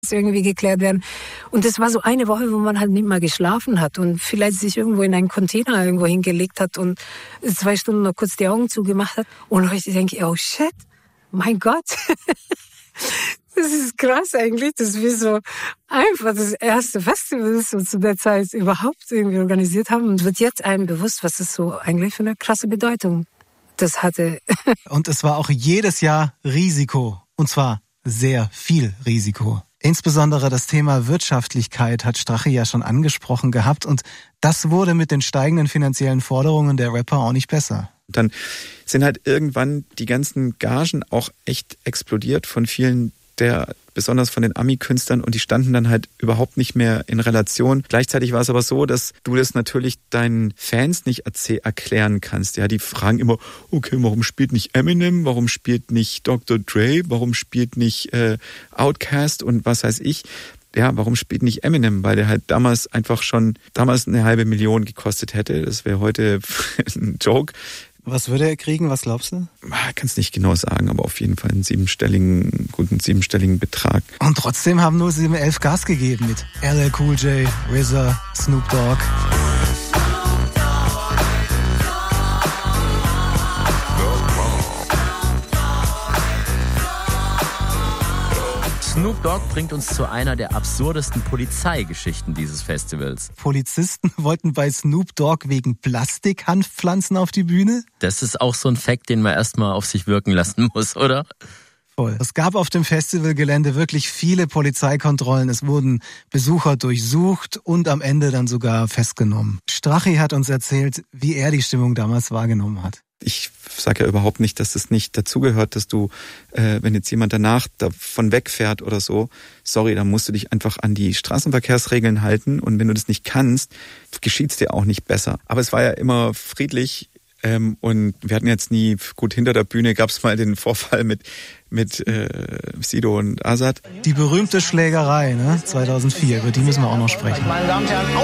irgendwie geklärt werden. Und das war so eine Woche, wo man halt nicht mal geschlafen hat und vielleicht sich irgendwo in einen Container irgendwo hingelegt hat und 2 Stunden noch kurz die Augen zugemacht hat. Und ich denke, oh shit, mein Gott. Das ist krass eigentlich, dass wir so einfach das erste Festival so zu der Zeit überhaupt irgendwie organisiert haben. Und wird jetzt einem bewusst, was das so eigentlich für eine krasse Bedeutung das hatte. Und es war auch jedes Jahr Risiko. Und zwar sehr viel Risiko. Insbesondere das Thema Wirtschaftlichkeit hat Strache ja schon angesprochen gehabt. Und das wurde mit den steigenden finanziellen Forderungen der Rapper auch nicht besser. Dann sind halt irgendwann die ganzen Gagen auch echt explodiert von vielen besonders von den Ami-Künstlern, und die standen dann halt überhaupt nicht mehr in Relation. Gleichzeitig war es aber so, dass du das natürlich deinen Fans nicht erklären kannst. Ja, die fragen immer, okay, warum spielt nicht Eminem, warum spielt nicht Dr. Dre, warum spielt nicht Outkast und was weiß ich. Ja, warum spielt nicht Eminem? Weil der halt damals eine halbe Million gekostet hätte. Das wäre heute ein Joke. Was würde er kriegen? Was glaubst du? Ich kann es nicht genau sagen, aber auf jeden Fall einen guten siebenstelligen Betrag. Und trotzdem haben nur 711 Gas gegeben mit LL Cool J, RZA, Snoop Dogg. Snoop Dogg bringt uns zu einer der absurdesten Polizeigeschichten dieses Festivals. Polizisten wollten bei Snoop Dogg wegen Plastik-Hanfpflanzen auf die Bühne? Das ist auch so ein Fact, den man erstmal auf sich wirken lassen muss, oder? Voll. Es gab auf dem Festivalgelände wirklich viele Polizeikontrollen. Es wurden Besucher durchsucht und am Ende dann sogar festgenommen. Strache hat uns erzählt, wie er die Stimmung damals wahrgenommen hat. Ich sage ja überhaupt nicht, dass das nicht dazugehört, dass du, wenn jetzt jemand danach davon wegfährt oder so, sorry, dann musst du dich einfach an die Straßenverkehrsregeln halten, und wenn du das nicht kannst, geschieht's dir auch nicht besser. Aber es war ja immer friedlich, und wir hatten jetzt nie, gut, hinter der Bühne gab's mal den Vorfall mit Sido und Azad. Die berühmte Schlägerei, 2004, über die müssen wir auch noch sprechen. Meine Damen und Herren,